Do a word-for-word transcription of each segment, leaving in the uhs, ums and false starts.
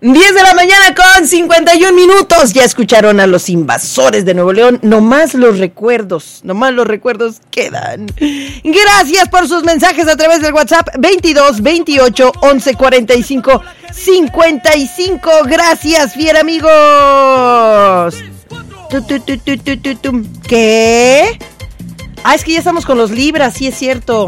diez de la mañana con cincuenta y un minutos. Ya escucharon a los Invasores de Nuevo León. Nomás los recuerdos, nomás los recuerdos quedan. Gracias por sus mensajes a través del WhatsApp veintidós veintiocho once cuarenta y cinco cincuenta y cinco. Gracias, fiel amigos. Tu, tu, tu, tu, tu, tu, tu. ¿Qué? Ah, es que ya estamos con los Libras, sí es cierto.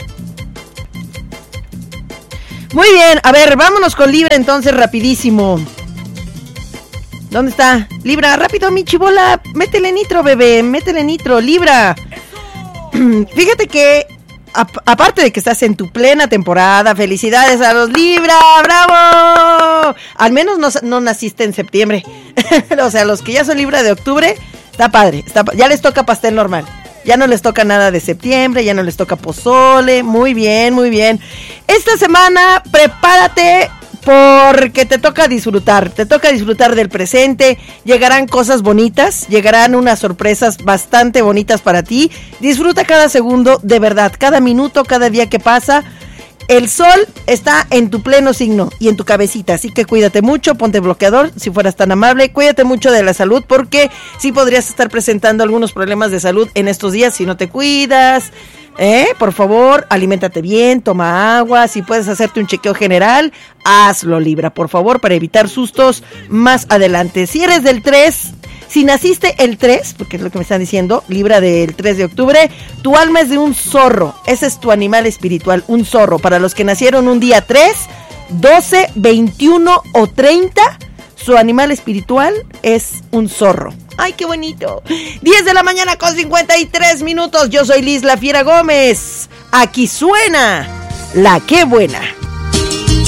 Muy bien, a ver, vámonos con Libra entonces rapidísimo. ¿Dónde está? Libra, rápido mi chibola, métele nitro, bebé, métele nitro, Libra. Fíjate que, a, aparte de que estás en tu plena temporada, felicidades a los Libra, ¡bravo! Al menos no, no naciste en septiembre. O sea, los que ya son Libra de octubre, está padre, está, ya les toca pastel normal. Ya no les toca nada de septiembre, ya no les toca pozole. Muy bien, muy bien. Esta semana prepárate porque te toca disfrutar. Te toca disfrutar del presente. Llegarán cosas bonitas, llegarán unas sorpresas bastante bonitas para ti. Disfruta cada segundo, de verdad, cada minuto, cada día que pasa. El sol está en tu pleno signo y en tu cabecita, así que cuídate mucho, ponte bloqueador si fueras tan amable, cuídate mucho de la salud porque sí podrías estar presentando algunos problemas de salud en estos días si no te cuidas, ¿eh? Por favor, aliméntate bien, toma agua, si puedes hacerte un chequeo general, hazlo, Libra, por favor, para evitar sustos más adelante. Si eres del tres... Si naciste el tres, porque es lo que me están diciendo, Libra del tres de octubre, tu alma es de un zorro. Ese es tu animal espiritual, un zorro. Para los que nacieron un día tres, doce, veintiuno o treinta, su animal espiritual es un zorro. ¡Ay, qué bonito! diez de la mañana con cincuenta y tres minutos. Yo soy Liz La Fiera Gómez. Aquí suena La Qué Buena.